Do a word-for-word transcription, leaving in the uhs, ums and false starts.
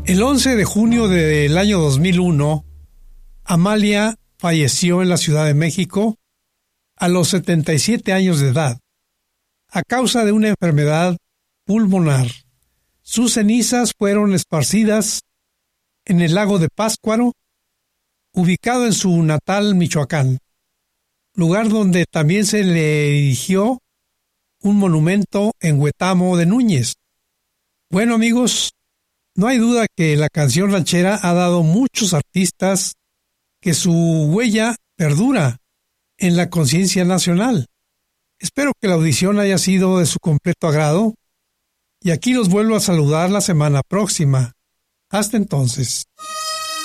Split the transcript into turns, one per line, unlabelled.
El once de junio del año dos mil uno, Amalia falleció en la Ciudad de México a los setenta y siete años de edad, a causa de una enfermedad pulmonar. Sus cenizas fueron esparcidas en el lago de Pátzcuaro, ubicado en su natal Michoacán, lugar donde también se le erigió un monumento en Huetamo de Núñez. Bueno, amigos, no hay duda que la canción ranchera ha dado muchos artistas que su huella perdura en la conciencia nacional. Espero que la audición haya sido de su completo agrado y aquí los vuelvo a saludar la semana próxima. Hasta entonces.